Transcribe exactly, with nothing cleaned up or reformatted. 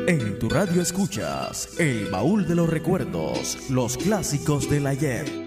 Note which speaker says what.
Speaker 1: En tu radio escuchas El Baúl de los Recuerdos, los clásicos del ayer.